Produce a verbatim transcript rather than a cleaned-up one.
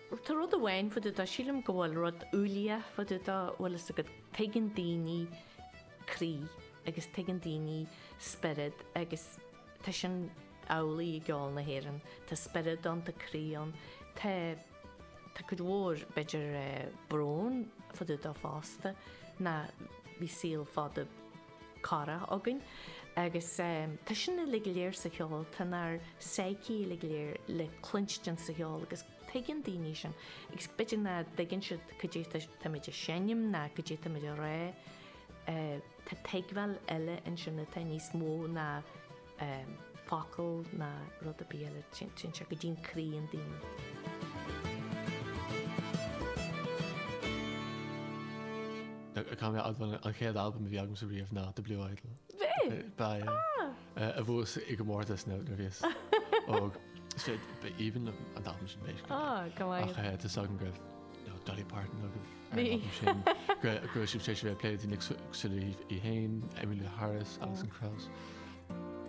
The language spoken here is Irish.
tá rud amháin fud a sílam go bhfuil rud úlia fud a bhfuil a go tegan daoine crí agus tegan daoine spirid agus tá sin álaí i gceáil na hhéireann tá spirid an tá críán tá Tá go bhór beidir brón fud a fásta na bhí síl fád cara agan agus tá sinna le léir sa cheáil tanar séicí le léir le clunstin sa cheáil agus tegan daoine sin agus beidir na dagan siad chudé táidir sénim na chudé táidir ré tá teaghfuil eile in sinna tá níos mó na facail na rud a bíile sin se go dtíon críon daoine. Kam an chéad albumm bhí agam sa riomh ná de Blue Idol. Bhí? Ba a bhús i go mórtas nó na bhíos. Og sé even an album sin béis. Ah, go bhfuil. Ach tá sagan go Dolly Parton agam sin. Go sib sé sé bheith pléad in ag sulí i hain, Emily Harris, Alison Krauss.